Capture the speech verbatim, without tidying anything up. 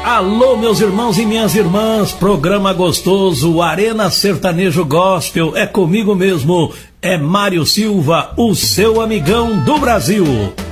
Alô, meus irmãos e minhas irmãs, programa gostoso, Arena Sertanejo Gospel, é comigo mesmo, é Mário Silva, o seu amigão do Brasil.